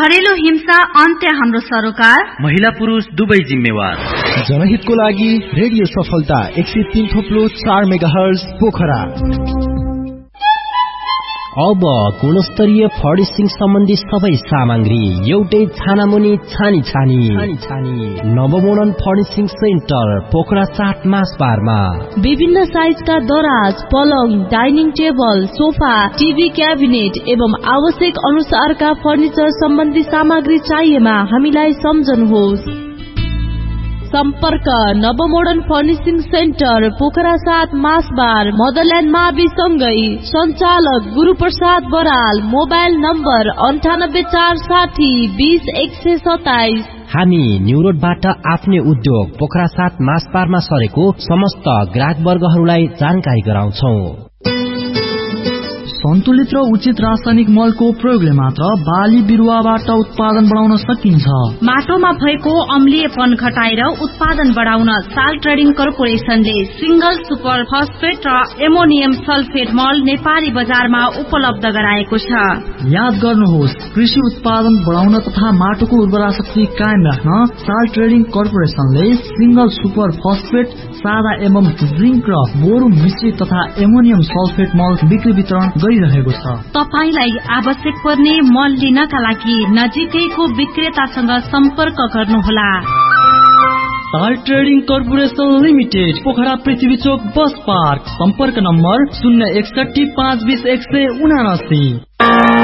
घरेलु हिंसा अन्त्य हाम्रो सरोकार, महिला पुरुष दुवै जिम्मेवार। जनहितको लागि रेडियो सफलता 103.4 मेगाहर्ज पोखरा। अब गुणस्तरीय फर्निशिङ सम्बन्धी सबै सामग्री एउटै छानामुनि छानी नवमोडर्न फर्निशिङ सेन्टर पोखरा 7 मासबारमा। विभिन्न साइजका दराज, पलङ, dining table, sofa, TV cabinet एवं आवश्यक अनुसारका फर्निचर सम्बन्धी सामग्री चाहिएमा हामीलाई सम्झनुहोस्। सम्पर्क नवमोडर्न फर्निशिङ सेन्टर पोखरा 7 मासबार, मदरल्यान्ड मावि सँगै सञ्चालक गुरुप्रसाद बराल। Mobile number 9846 20 127। हामी न्यू रोडबाट आफ्नै उद्योग पोखरा 7 मासबारमा सरेको समस्त ग्राहक वर्गहरूलाई जानकारी गराउँछौं। सन्तुलित र उचित रासायनिक मलको प्रयोगले मात्र बाली बिरुवाबाट उत्पादन बढाउन सकिन्छ। माटोमा भएको अम्लीयपन घटाएर उत्पादन बढाउन साल ट्रेडिङ कर्पोरेसनले सिंगल सुपर फस्फेट र एमोनियम सल्फेट मल नेपाली बजारमा उपलब्ध गराएको छ। याद गर्नुहोस्, कृषि उत्पादन बढाउन तथा माटोको उर्वरा शक्ति कायम राख्न साल ट्रेडिङ कर्पोरेसनले सिंगल सुपर फस्फेट, सादा एवं जिंक र बोरो मिश्रित तथा एमोनियम सल्फेट मल बिक्री वितरण गरिरहेको छ। तपाईलाई आवश्यक पर्ने मल लिनका लागि नजिकैको विक्रेतासँग सम्पर्क गर्नुहोला। साल ट्रेडिङ कर्पोरेसन लिमिटेड, पोखरा पृथ्वी चोक बस पार्क। सम्पर्क नम्बर 061 520 179।